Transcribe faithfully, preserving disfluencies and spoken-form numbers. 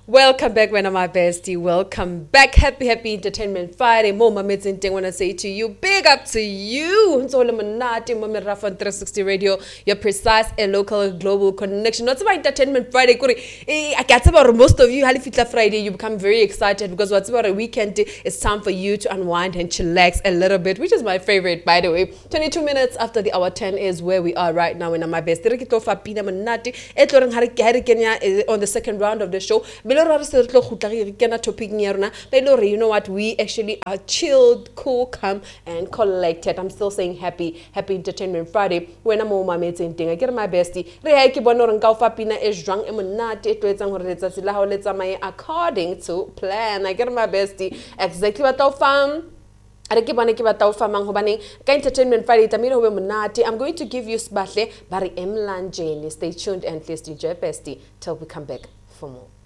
Welcome back, when my bestie. Welcome back. Happy, happy Entertainment Friday. Moma Midzinting, want to say to you, big up to you. Nzole Manati, Mama Rafan three sixty Radio, your precise and local global connection. Not about Entertainment Friday. Kuri, I get about most of you, Halifitla Friday, you become very excited because what's about a weekend, it's time for you to unwind and chillax a little bit, which is my favorite, by the way. twenty-two minutes after the hour ten is where we are right now in my best. On the second round of the show. You know what, we actually are chilled, cool, calm, and collected. I'm still saying happy, happy Entertainment Friday. When I'm on my mates and thing, I get my bestie. Is drunk according to plan. I get my bestie. Exactly what I found. I'm going to give you Sbahle Bari Emlanjeni. Stay tuned and please D J Bestie till we come back for more.